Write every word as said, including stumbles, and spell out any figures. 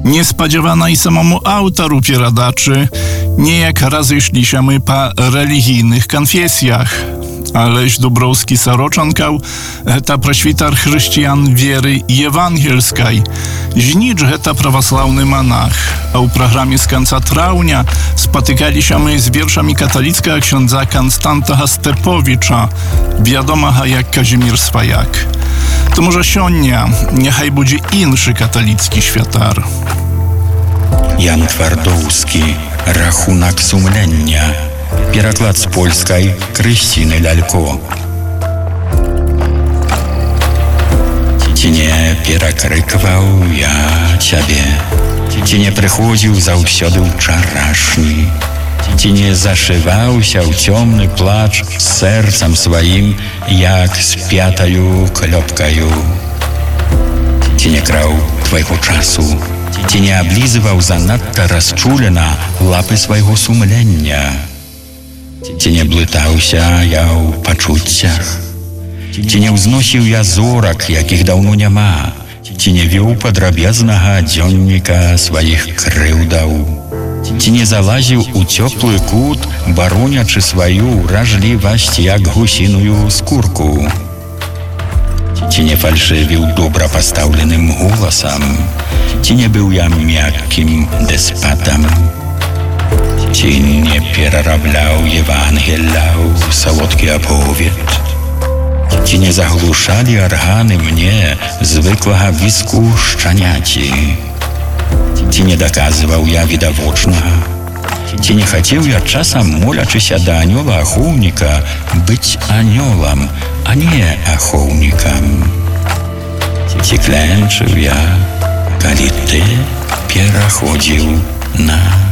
Niespodziewana i samemu autoru pieradaczy, niejak razeszli się my po religijnych konfesjach. Aleś Dąbrowski Soroczanką, ta prześwitar chrześcijan wiery ewangelskiej. Żnicz heta prawosławny monach, a u programie z końca trawnia spotykali się my z wierszami katolickiego księdza Konstanta Stepowicza, wiadomego jak Kazimierz Swajak. To może sionia, niechaj będzie inszy katolicki światar. Jan Twardowski, rachunek sumienia. Пераклад з польскай Крысціны Лялько. Ці не перакрыкваў я цябе, ці не прыходзіў заўсёды ўчарашні, ці не зашываўся ў цёмны плач з сэрцам сваім, як з пятаю клёпкаю, ці не краў твайго часу, ці не аблізываў занадта расчулена лапы свайго сумлення, ці не блытаўся я ў пачуццях, ці не ўзносіў я зорак, якіх даўно няма, ці не вёў падрабязнага дзённіка сваіх крыўдаў, ці не залазіў у цёплы кут, баронячы сваю ўражлівасць, як гусіную скурку, ці не фальшывіў добра пастаўленым голасам, ці не быў я мяккім дэспатам, ці не перарабляў Євангеля ў салодкі аповед, ці не заглушалі арганы мне звыклага віску шчаняці, ці не даказваў я відавочнага, ці не хацеў я часам, молячыся да анёла-ахоўніка, быць анёлам, а не ахоўнікам, ці клянчыў я, калі ты пераходзіў на